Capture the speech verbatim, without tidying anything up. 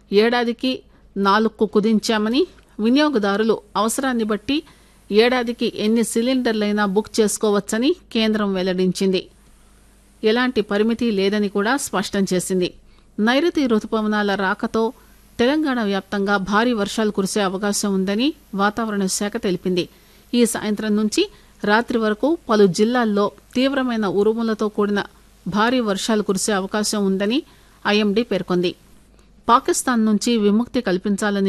ఏడాదికి నాలుగుకు కుదించామని, వినియోగదారులు అవసరాన్ని బట్టి ఏడాదికి ఎన్ని సిలిండర్లైనా బుక్ చేసుకోవచ్చని కేంద్రం వెల్లడించింది. ఎలాంటి పరిమితి లేదని కూడా స్పష్టం చేసింది. నైరుతి రుతుపవనాల రాకతో తెలంగాణ వ్యాప్తంగా భారీ వర్షాలు కురిసే అవకాశం ఉందని వాతావరణ శాఖ తెలిపింది. ఈ సాయంత్రం నుంచి రాత్రి వరకు పలు జిల్లాల్లో తీవ్రమైన ఉరుములతో కూడిన భారీ వర్షాలు కురిసే అవకాశం ఉందని ఐఎండీ పేర్కొంది. పాకిస్తాన్ నుంచి విముక్తి కల్పించాలని